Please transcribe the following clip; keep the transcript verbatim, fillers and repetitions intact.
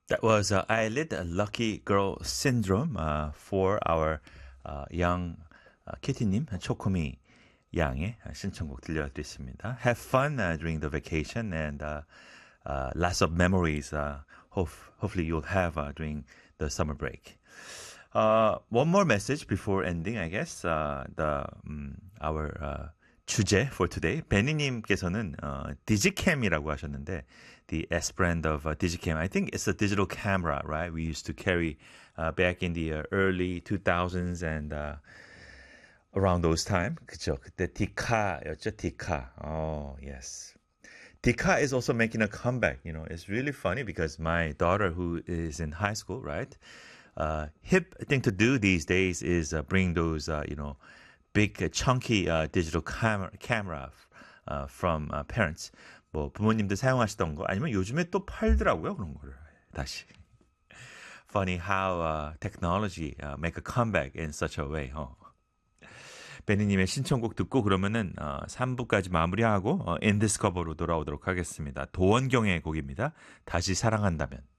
That was uh, Eyelid Lucky Girl Syndrome uh, for our uh, young uh, kitty님, 초코미 양의 신청곡 들려드렸습니다. Have fun uh, during the vacation and uh, uh, lots of memories uh, hope, hopefully you'll have uh, during the summer break. Uh, one more message before ending, I guess. Uh, the um, our uh, 주제 for today. 베니님께서는 uh, 디지캠이라고 하셨는데 the S brand of uh, Digicam. I think it's a digital camera, right? We used to carry uh, back in the uh, early two thousands and uh, around those time. 그죠? 그때 디카였죠, 디카. Oh, yes. Dika is also making a comeback. You know, it's really funny because my daughter, who is in high school, right? Uh, hip thing to do these days is uh, bring those, uh, you know, big uh, chunky uh, digital camera, camera uh, from uh, parents. 뭐 부모님들 사용하시던 거 아니면 요즘에 또 팔더라고요 그런 거를 다시. Funny how uh, technology uh, make a comeback in such a way. 어. 베니님의 신청곡 듣고 그러면은 어, 삼 부까지 마무리하고 어, 인디스커버로 돌아오도록 하겠습니다. 도원경의 곡입니다. 다시 사랑한다면.